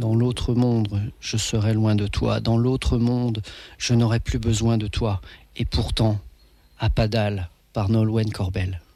Dans l'autre monde, je serai loin de toi. Dans l'autre monde, je n'aurai plus besoin de toi. Et pourtant, à Padal, par Nolwenn Corbel.